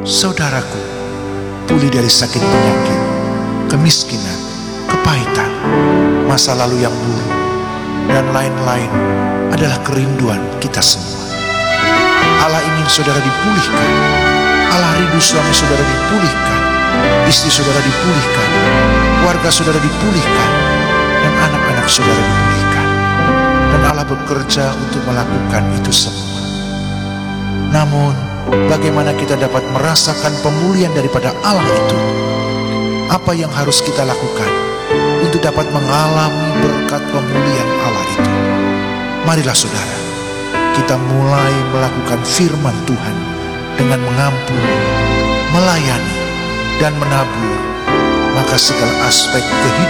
saudaraku pulih dari sakit penyakit, kemiskinan, kepahitan, masa lalu yang buruk, dan lain-lain adalah kerinduan kita semua. Allah ingin saudara dipulihkan. Allah rindu suami saudara dipulihkan, istri saudara dipulihkan, keluarga saudara dipulihkan, dan anak-anak saudara dipulihkan. Dan Allah bekerja untuk melakukan itu semua. Namun, bagaimana kita dapat merasakan pemulihan daripada Allah itu? Apa yang harus kita lakukan untuk dapat mengalami berkat pemulihan Allah itu? Marilah saudara, kita mulai melakukan firman Tuhan dengan mengampuni, melayani, dan menabur. Maka segala aspek kehidupan